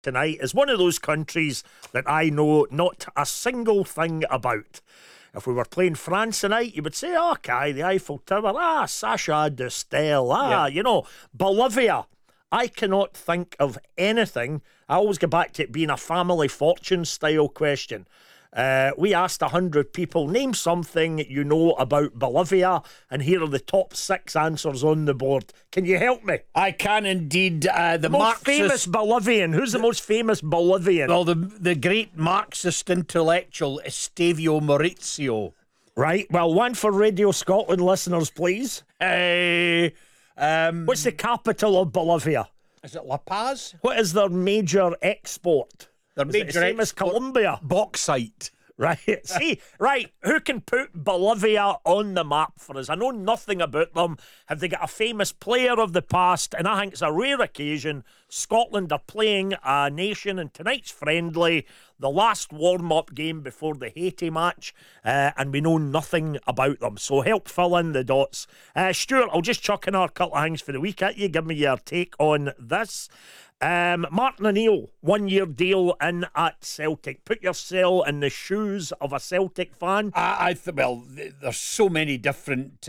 tonight is one of those countries that I know not a single thing about. If we were playing France tonight, you would say, okay, the Eiffel Tower, Sacha Distel, Bolivia. I cannot think of anything. I always go back to it being a family fortune style question. We asked 100 people, name something you know about Bolivia, and here are the top 6 answers on the board. Can you help me? I can indeed. The Most Marxist, famous Bolivian. Who's the most famous Bolivian? well, the great Marxist intellectual Estevao Maurizio. Right, well, one for Radio Scotland listeners, please. What's the capital of Bolivia? Is it La Paz? What is their major export? Their Is it the same as Colombia? Bauxite. Right. See, right, who can put Bolivia on the map for us? I know nothing about them. Have they got a famous player of the past? And I think it's a rare occasion. Scotland are playing a nation in tonight's friendly, the last warm-up game before the Haiti match, and we know nothing about them. So help fill in the dots. Stuart, I'll just chuck in a couple of things for the week at you. Give me your take on this. Martin O'Neill, 1-year deal in at Celtic. Put yourself in the shoes of a Celtic fan. There's so many different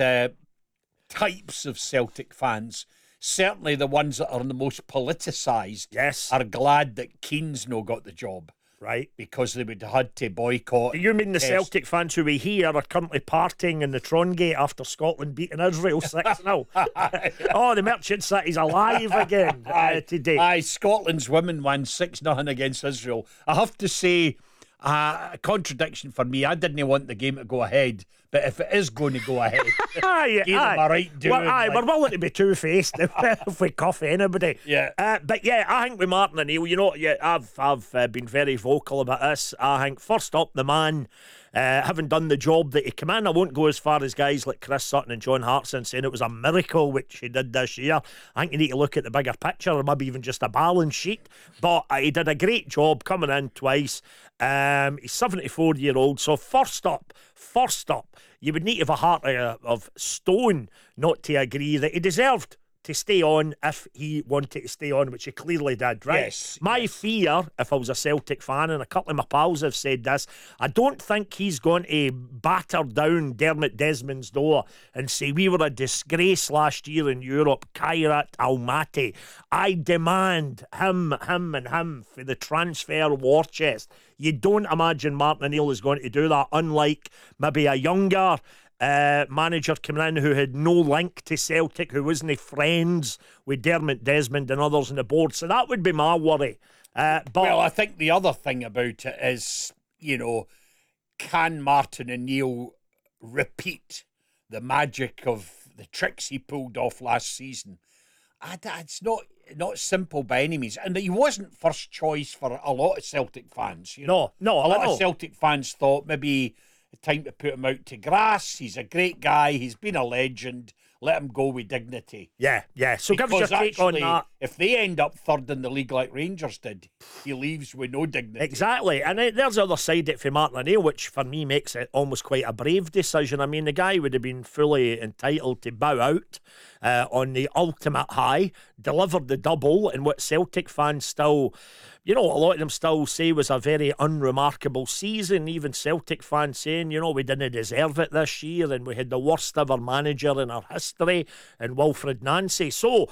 types of Celtic fans. Certainly the ones that are the most politicised, Yes. are glad that Keane's no got the job. Right. Because they would have had to boycott. Do you mean the Test. Celtic fans who we hear are currently partying in the Trongate after Scotland beating Israel 6-0? Oh, the Merchant City's alive again today. Aye, Scotland's women won 6-0 against Israel. I have to say, a contradiction for me. I didn't want the game to go ahead, but if it is going to go ahead, give them a right doing. We're willing to be two-faced if we cuff anybody. Yeah. But yeah, I think with Martin O'Neill, I've been very vocal about this. I think first up, the man having done the job that he came in. I won't go as far as guys like Chris Sutton and John Hartson saying it was a miracle which he did this year. I think you need to look at the bigger picture, or maybe even just a balance sheet. But he did a great job coming in twice. He's 74-year-old. So first up, you would need to have a heart of stone not to agree that he deserved to stay on if he wanted to stay on, which he clearly did, right? Yes. My fear, if I was a Celtic fan, and a couple of my pals have said this, I don't think he's going to batter down Dermot Desmond's door and say, we were a disgrace last year in Europe, Kairat Almaty. I demand him for the transfer war chest. You don't imagine Martin O'Neill is going to do that, unlike maybe a younger manager coming in who had no link to Celtic, who wasn't friends with Dermot Desmond and others on the board. So that would be my worry. Well, I think the other thing about it is, can Martin O'Neill repeat the magic of the tricks he pulled off last season? It's not simple by any means. And he wasn't first choice for a lot of Celtic fans. No, a lot of Celtic fans thought maybe time to put him out to grass. He's a great guy. He's been a legend. Let him go with dignity. Yeah. So give us your take on that. If they end up third in the league like Rangers did, he leaves with no dignity. Exactly. And there's the other side of it for Martin O'Neill, which for me makes it almost quite a brave decision. I mean, the guy would have been fully entitled to bow out on the ultimate high, delivered the double in what Celtic fans still, a lot of them still say was a very unremarkable season. Even Celtic fans saying, we didn't deserve it this year and we had the worst ever manager in our history and Wilfred Nancy. So,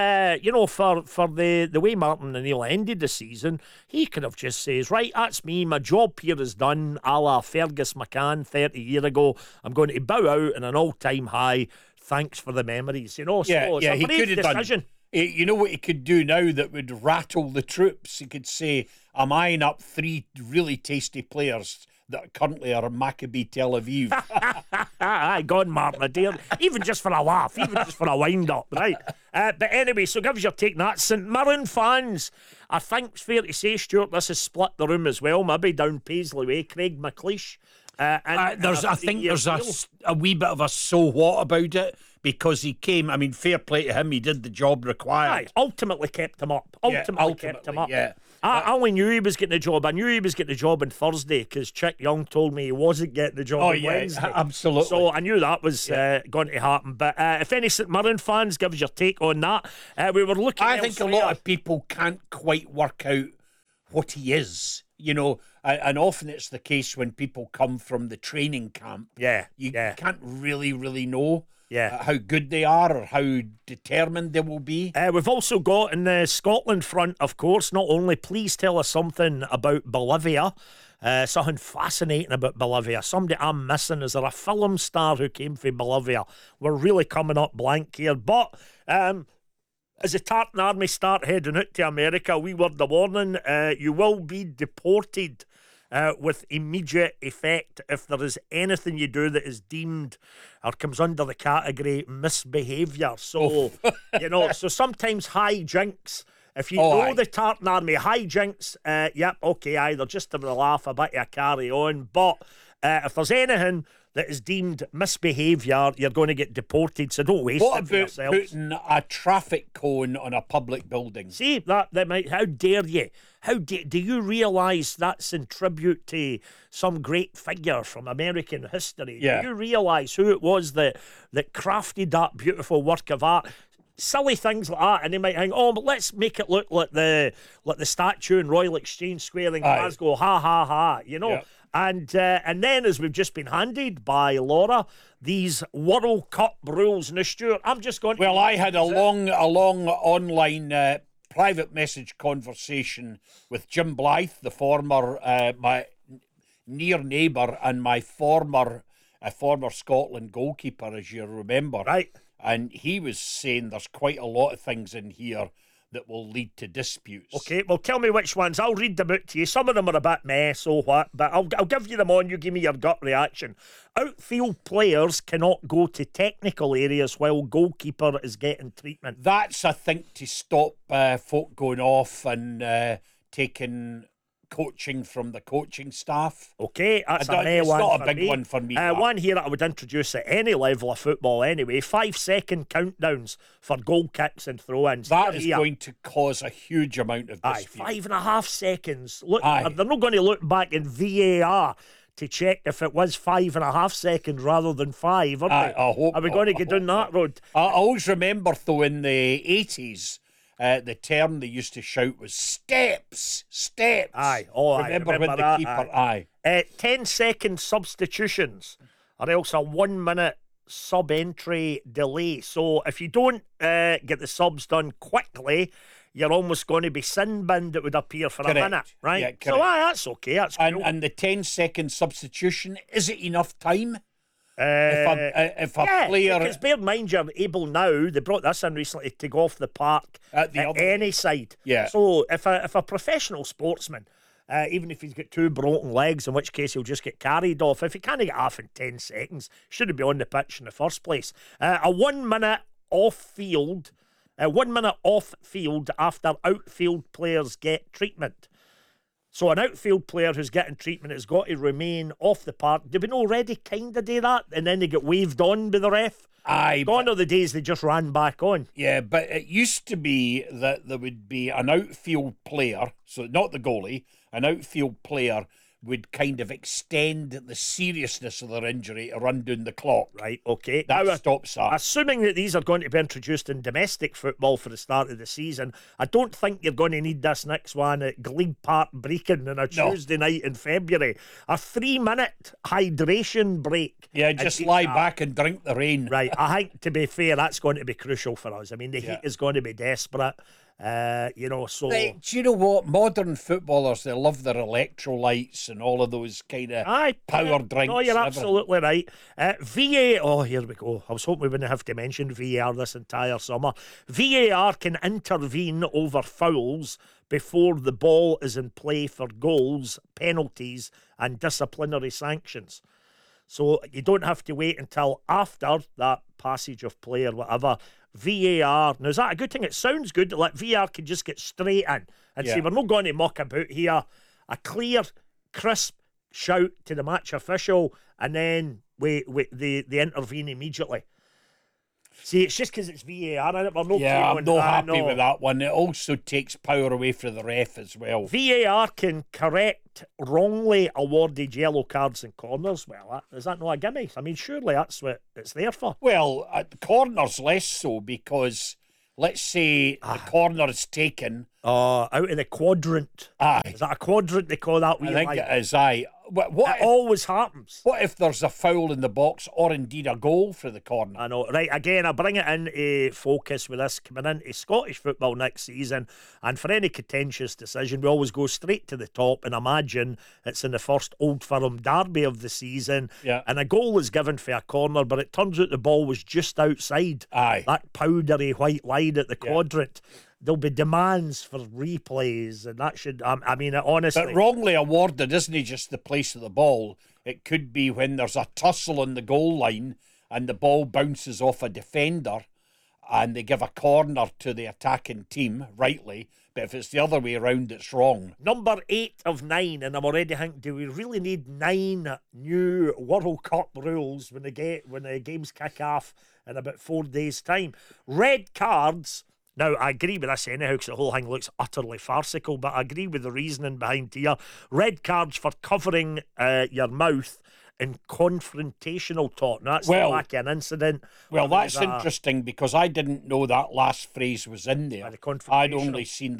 for the way Martin O'Neill ended the season, he could have just says, right, that's me, my job here is done, a la Fergus McCann 30 years ago. I'm going to bow out in an all-time high. Thanks for the memories, So it's a he brave could have decision. done. You know what he could do now that would rattle the troops? He could say, I'm eyeing up 3 really tasty players that currently are at Maccabi Tel Aviv. Aye, God, Martin, dear. Even just for a laugh, even just for a wind-up, right? But anyway, so give us your take on that. St Mirren fans, I think it's fair to say, Stuart, this has split the room as well, maybe down Paisley Way. Craig McLeish. I think there's a wee bit of a so what about it, because he came, fair play to him, he did the job required. Aye, ultimately kept him up. Kept him up. Yeah. I only knew he was getting the job. I knew he was getting the job on Thursday because Chick Young told me he wasn't getting the job on Wednesday. Absolutely. So I knew that was going to happen. But if any St Mirren fans, give us your take on that. We were looking I think a lot of people can't quite work out what he is. You know, and often it's the case when people come from the training camp. You can't really know how good they are or how determined they will be. We've also got in the Scotland front, of course, not only please tell us something about Bolivia, something fascinating about Bolivia. Somebody I'm missing. Is there a film star who came from Bolivia? We're really coming up blank here. But as the Tartan Army start heading out to America, we word the warning, you will be deported with immediate effect if there is anything you do that is deemed or comes under the category misbehaviour. So, you know, so sometimes hijinks, if you know the Tartan Army, hijinks, yep, okay, either just to laugh a bit, you carry on. But if there's anything that is deemed misbehaviour, you're going to get deported, so don't waste it for yourselves. What about putting a traffic cone on a public building? See, that might, how dare you? Do you realise that's in tribute to some great figure from American history? Yeah. Do you realise who it was that crafted that beautiful work of art? Silly things like that, and they might think, oh, but let's make it look like the statue in Royal Exchange Square in Glasgow. Ha ha ha, you know. Yeah. And then, as we've just been handed by Laura, these World Cup rules. Now, Stuart, I'm just going to... Well, I had a long online private message conversation with Jim Blythe, the former, my near neighbour and my former Scotland goalkeeper, as you remember. Right. And he was saying there's quite a lot of things in here that will lead to disputes. Okay, well, tell me which ones. I'll read them out to you. Some of them are a bit meh, so what? But I'll give you them on. You give me your gut reaction. Outfield players cannot go to technical areas while goalkeeper is getting treatment. That's, I think, to stop folk going off and taking coaching from the coaching staff. Okay, that's a meh it's one. It's not for a big me. one for me. One here that I would introduce at any level of football anyway. 5-second countdowns for goal kicks and throw-ins. That is going to cause a huge amount of dispute. 5.5 seconds. Look, they're not going to look back in VAR to check if it was 5.5 seconds rather than 5, are they? I hope. Are we going to get down that road? I always remember, though, in the 80s, the term they used to shout was steps. Aye. Oh, remember when the keeper... 10-second substitutions or else a 1 minute sub-entry delay. So if you don't get the subs done quickly, you're almost going to be sin-binned, it would appear, for a minute, right? Yeah, so that's okay, that's cool. And the 10-second substitution, is it enough time? If a player... because bear in mind, you're able now, they brought this in recently, to go off the park at any side. Yeah. So if a professional sportsman, even if he's got 2 broken legs, in which case he'll just get carried off, if he can't get off in 10 seconds, shouldn't be on the pitch in the first place. A 1 minute off-field... 1 minute off-field after outfield players get treatment. So an outfield player who's getting treatment has got to remain off the park. Do we already kind of do that? And then they get waved on by the ref? Gone are the days they just ran back on. Yeah, but it used to be that there would be an outfield player, so not the goalie, an outfield player would kind of extend the seriousness of their injury to run down the clock. Right, okay. That stops that. Assuming that these are going to be introduced in domestic football for the start of the season, I don't think you're going to need this next one at Glebe Park Brecon on a Tuesday night in February. A 3-minute hydration break. Yeah, just lie back and drink the rain. Right, I think, to be fair, that's going to be crucial for us. I mean, the heat is going to be desperate. So... Hey, do you know what? Modern footballers, they love their electrolytes and all of those kind of power drinks. No, you're absolutely right. VAR, oh, here we go. I was hoping we wouldn't have to mention VAR this entire summer. VAR can intervene over fouls before the ball is in play for goals, penalties and disciplinary sanctions. So you don't have to wait until after that passage of play or whatever. VAR, now is that a good thing? It sounds good. Like VAR can just get straight in and say, we're not going to muck about here. A clear, crisp shout to the match official, and then they intervene immediately. See, it's just because it's VAR, and we're not I'm not happy with that one. It also takes power away from the ref as well. VAR can correct wrongly awarded yellow cards and corners. Well, is that not a gimme? I mean, surely that's what it's there for. Well, corners less so, because let's say the corner is taken Out of the quadrant. Aye. Is that a quadrant they call that? I think it is, aye. What It always happens. What if there's a foul in the box or indeed a goal for the corner? I know. Right, again, I bring it into focus with this coming into Scottish football next season. And for any contentious decision, we always go straight to the top and imagine it's in the first Old Firm derby of the season. Yeah. And a goal is given for a corner, but it turns out the ball was just outside Aye. that powdery white line at the quadrant. There'll be demands for replays, and that should, I mean, honestly. But wrongly awarded isn't just the place of the ball. It could be when there's a tussle on the goal line and the ball bounces off a defender and they give a corner to the attacking team, rightly. But if it's the other way around, it's wrong. Number 8 of 9, and I'm already thinking, do we really need 9 new World Cup rules when the games kick off in about 4 days' time? Red cards. Now, I agree with this anyhow because the whole thing looks utterly farcical, but I agree with the reasoning behind here. Red cards for covering your mouth in confrontational talk. Now, that's like an incident. Well, that's interesting because I didn't know that last phrase was in there. The I'd only seen